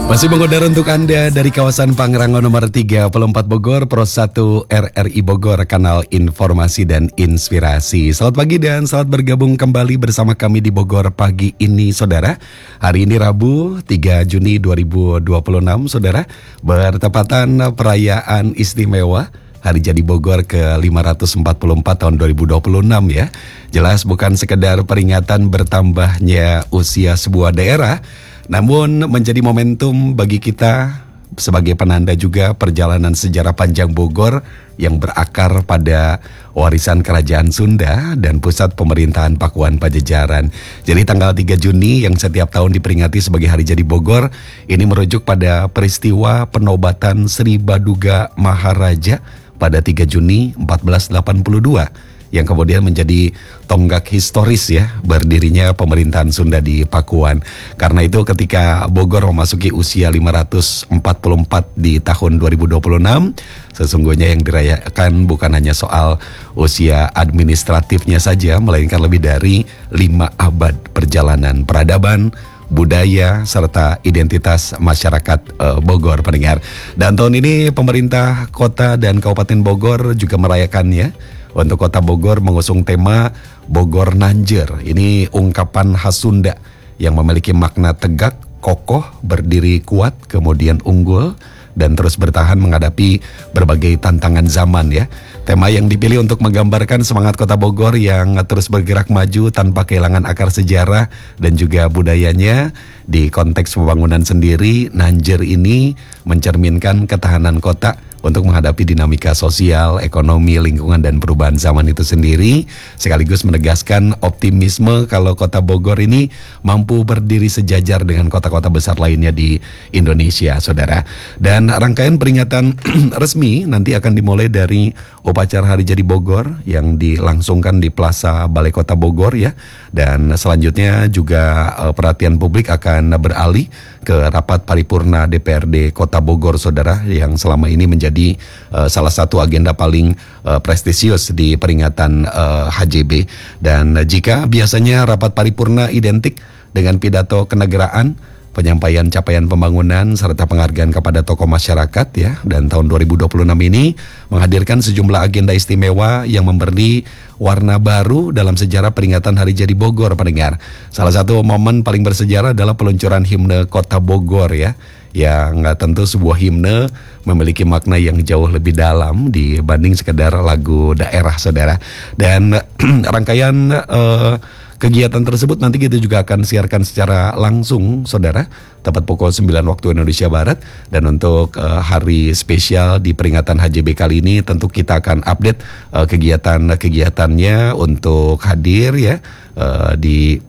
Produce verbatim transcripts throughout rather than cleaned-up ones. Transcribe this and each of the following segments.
Masih mengudara untuk Anda dari kawasan Pangrango nomor tiga puluh empat Bogor, Pro satu R R I Bogor, kanal informasi dan inspirasi. Selamat pagi dan selamat bergabung kembali bersama kami di Bogor pagi ini, saudara. Hari ini Rabu tiga Juni dua ribu dua puluh enam, saudara, bertepatan perayaan istimewa Hari Jadi Bogor ke lima ratus empat puluh empat tahun dua ribu dua puluh enam ya. Jelas bukan sekedar peringatan bertambahnya usia sebuah daerah, namun menjadi momentum bagi kita sebagai penanda juga perjalanan sejarah panjang Bogor yang berakar pada warisan kerajaan Sunda dan pusat pemerintahan Pakuan Pajajaran. Jadi tanggal tiga Juni yang setiap tahun diperingati sebagai Hari Jadi Bogor ini merujuk pada peristiwa penobatan Sri Baduga Maharaja pada tiga Juni empat belas delapan puluh dua. Yang kemudian menjadi tonggak historis ya berdirinya pemerintahan Sunda di Pakuan. Karena itu ketika Bogor memasuki usia lima ratus empat puluh empat di tahun dua ribu dua puluh enam, sesungguhnya yang dirayakan bukan hanya soal usia administratifnya saja, melainkan lebih dari lima abad perjalanan peradaban, budaya, serta identitas masyarakat uh, Bogor, pendengar. Dan tahun ini pemerintah kota dan Kabupaten Bogor juga merayakannya. Untuk kota Bogor mengusung tema Bogor Nanjer. Ini ungkapan khas Sunda yang memiliki makna tegak, kokoh, berdiri kuat, kemudian unggul, dan terus bertahan menghadapi berbagai tantangan zaman ya. Tema yang dipilih untuk menggambarkan semangat kota Bogor yang terus bergerak maju tanpa kehilangan akar sejarah dan juga budayanya. Di konteks pembangunan sendiri, Nanjer ini mencerminkan ketahanan kota untuk menghadapi dinamika sosial, ekonomi, lingkungan, dan perubahan zaman itu sendiri, sekaligus menegaskan optimisme kalau kota Bogor ini mampu berdiri sejajar dengan kota-kota besar lainnya di Indonesia, saudara. Dan rangkaian peringatan resmi nanti akan dimulai dari upacara Hari Jadi Bogor yang dilangsungkan di Plaza Balai Kota Bogor ya. Dan selanjutnya juga uh, perhatian publik akan beralih ke rapat paripurna D P R D Kota Bogor, saudara, yang selama ini menjadi uh, salah satu agenda paling uh, prestisius di peringatan uh, H J B. Dan uh, jika biasanya rapat paripurna identik dengan pidato kenegaraan, penyampaian capaian pembangunan serta penghargaan kepada tokoh masyarakat ya, dan tahun dua ribu dua puluh enam ini menghadirkan sejumlah agenda istimewa yang memberi warna baru dalam sejarah peringatan Hari Jadi Bogor, pendengar. Salah satu momen paling bersejarah adalah peluncuran himne Kota Bogor ya, yang tentu sebuah himne memiliki makna yang jauh lebih dalam dibanding sekedar lagu daerah, saudara. Dan rangkaian uh, kegiatan tersebut nanti kita juga akan siarkan secara langsung, saudara, tepat pukul sembilan waktu Indonesia Barat. Dan untuk uh, hari spesial di peringatan H J B kali ini tentu kita akan update uh, kegiatan-kegiatannya untuk hadir ya uh, di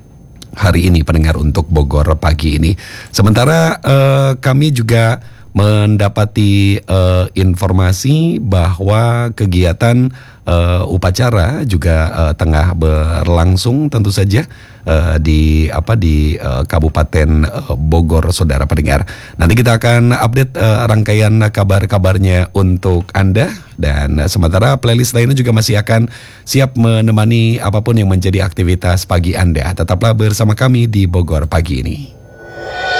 hari ini, pendengar, untuk Bogor pagi ini. Sementara uh, kami juga mendapati uh, informasi bahwa kegiatan uh, upacara juga uh, tengah berlangsung tentu saja uh, di apa di uh, Kabupaten uh, Bogor, saudara pendengar. Nanti kita akan update uh, rangkaian kabar-kabarnya untuk Anda, dan uh, sementara playlist lainnya juga masih akan siap menemani apapun yang menjadi aktivitas pagi Anda. Tetaplah bersama kami di Bogor pagi ini.